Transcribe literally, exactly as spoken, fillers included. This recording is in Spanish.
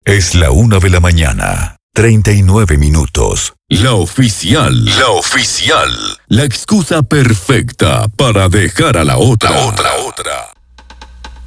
Es la una de la mañana, treinta y nueve minutos. La oficial. La oficial. La excusa perfecta para dejar a la otra. La otra, otra.